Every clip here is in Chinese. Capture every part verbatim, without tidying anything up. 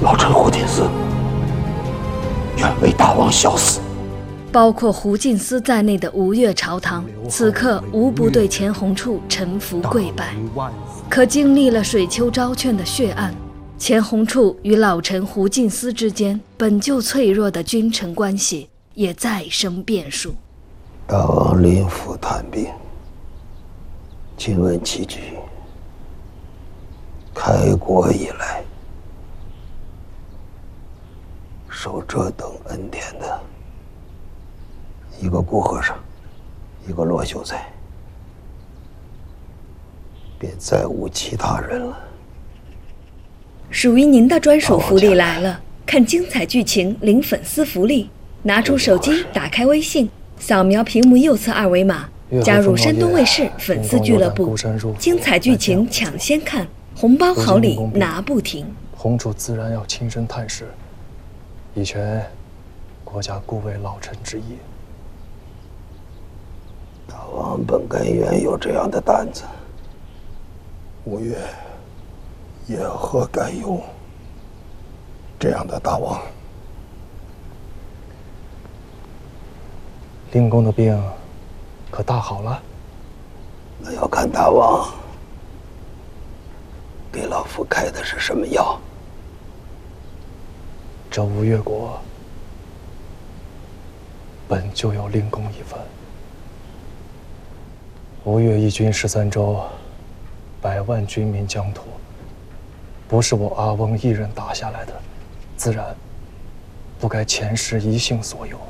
老臣胡金丝愿为大王效死。 包括胡进思在内的吴越朝堂，此刻无不对钱弘处臣服跪拜。可经历了水丘昭劝的血案，钱弘处与老臣胡进思之间本就脆弱的君臣关系也再生变数。 大王临府探病，请问其局。开国以来，受这等恩典的一个顾和尚，一个罗秀才，便再无其他人了。 属于您的专属福利来了！看精彩剧情领粉丝福利，拿出手机，打开微信，扫描屏幕右侧二维码，加入山东卫视粉丝俱乐部，精彩剧情抢先看，红包好礼拿不停。 弘处自然要亲身探视，以全国家固为老臣之意。 大王本该原有这样的担子，吴越也何该有这样的大王。 令公的病可大好了？ 那要看大王给老夫开的是什么药。 这吴越国本就有令公一份。吴越一军十三州，百万军民疆土，不是我阿翁一人打下来的，自然不该前世一姓所有。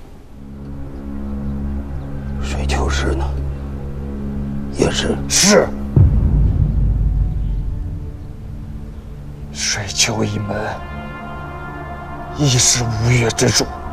水丘氏呢？也是。 是。水丘一门亦是吴越之主。